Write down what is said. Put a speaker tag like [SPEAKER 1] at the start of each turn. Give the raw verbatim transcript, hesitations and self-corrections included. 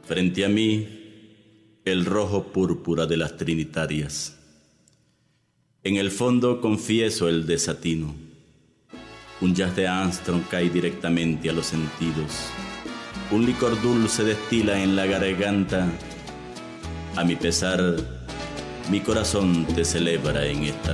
[SPEAKER 1] Frente a mí, el rojo púrpura de las trinitarias. En el fondo confieso el desatino. Un jazz de Armstrong cae directamente a los sentidos. Un licor dulce destila en la garganta. A mi pesar, mi corazón te celebra en esta